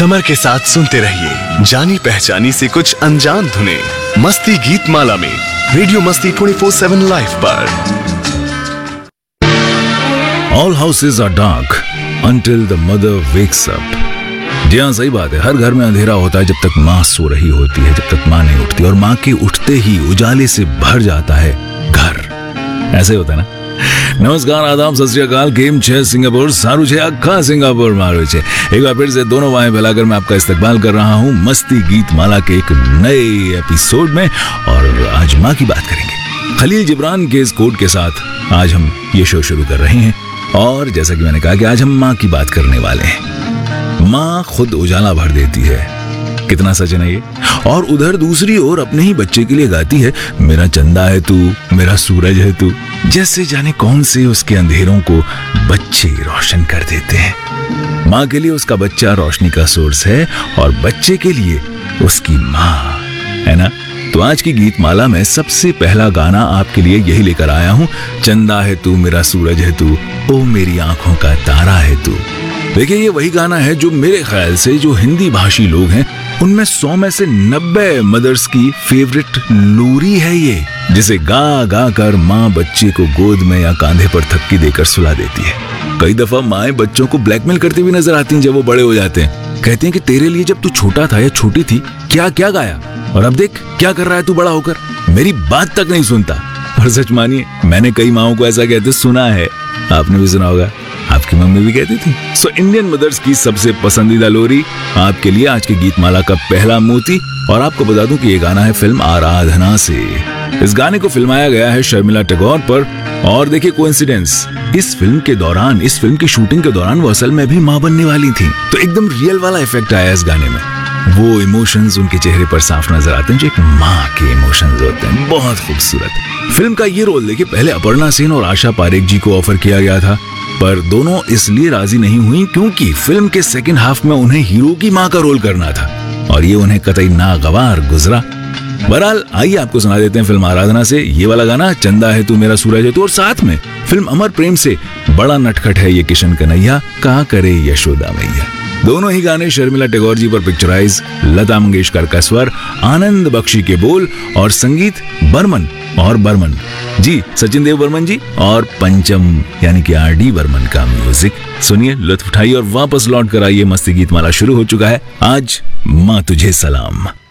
Summer के साथ सुनते रहिए जानी पहचानी से कुछ अनजान धुने मस्ती गीत माला में रेडियो मस्ती 24/7 लाइव पर। All houses are dark until the mother wakes up। जी हाँ, सही बात है। हर घर में अंधेरा होता है जब तक माँ सो रही होती है, जब तक माँ नहीं उठती, और माँ के उठते ही उजाले से भर जाता है घर। ऐसे होता है ना। नमस्कार, आदाब, सत श्री अकाल, केम छे सिंगापुर, सारू छे अक्खा सिंगापुर मारू छे। एक बार फिर से दोनों बाहें फैलाकर मैं आपका इस्तकबाल कर रहा हूँ मस्ती गीत माला के एक नए एपिसोड में। और आज माँ की बात करेंगे। खलील जिब्रान के इस कोट के साथ आज हम ये शो शुरू कर रहे हैं। और जैसा कि मैंने कहा कि आज हम माँ की बात करने वाले हैं। माँ खुद उजाला भर देती है, कितना सच है ये। और उधर दूसरी ओर अपने ही बच्चे के लिए गाती है, मेरा चंदा है तू, मेरा सूरज है तू। जैसे जाने कौन से उसके अंधेरों को बच्चे रोशन कर देते हैं। माँ के लिए उसका बच्चा रोशनी का सोर्स है और बच्चे के लिए उसकी माँ, है ना। तो आज की गीत माला में सबसे पहला गाना आपके लिए यही लेकर आया हूँ, चंदा है तू, मेरा सूरज है तू, ओ मेरी आंखों का तारा है तू। देखिए, ये वही गाना है जो मेरे ख्याल से जो हिंदी भाषी लोग हैं उनमें 100 में से 90 मदर्स की फेवरेट लोरी है ये, जिसे गा गा कर माँ बच्चे को गोद में या कांधे पर थपकी देकर सुला देती है। कई दफा माएं बच्चों को ब्लैकमेल करती हुई नजर आती हैं जब वो बड़े हो जाते हैं। कहती हैं कि तेरे लिए जब तू छोटा था या छोटी थी क्या क्या गाया, और अब देख क्या कर रहा है तू बड़ा होकर, मेरी बात तक नहीं सुनता। और सच मानिए, मैंने कई माओं को ऐसा कहते सुना है, आपने भी सुना होगा, आपकी मम्मी भी कहती थी। सो इंडियन मदर्स की सबसे पसंदीदा लोरी आपके लिए आज की गीत माला का पहला मोती। और आपको बता दूं कि ये गाना है फिल्म आराधना से। इस गाने को फिल्माया गया है शर्मिला टैगोर पर। और देखिए कोइंसिडेंस, इस फिल्म की शूटिंग के दौरान वो असल में भी माँ बनने वाली थी। तो एकदम रियल वाला इफेक्ट आया इस गाने में। वो इमोशंस उनके चेहरे पर साफ नजर आते हैं जो एक माँ के इमोशंस होते हैं। बहुत खूबसूरत। फिल्म का ये रोल देखिए पहले अपर्णा सेन और आशा पारेख जी को ऑफर किया गया था, पर दोनों इसलिए राजी नहीं हुई क्योंकि फिल्म के सेकंड हाफ में उन्हें हीरो की माँ का रोल करना था और ये उन्हें कतई नागवार गुजरा। बहरहाल आइए आपको सुना देते हैं फिल्म आराधना से ये वाला गाना, चंदा है तू, मेरा सूरज है तू। और साथ में फिल्म अमर प्रेम से बड़ा नटखट है ये किशन कन्हैया, का करे यशोदा मैया। दोनों ही गाने शर्मिला टैगोर जी पर पिक्चराइज, लता मंगेशकर का स्वर, आनंद बख्शी के बोल और संगीत बर्मन जी, सचिन देव बर्मन जी और पंचम यानी कि RD बर्मन का म्यूजिक। सुनिए, लुत्फ उठाइए और वापस लौट कर आइए। मस्ती गीत माला शुरू हो चुका है। आज माँ तुझे सलाम।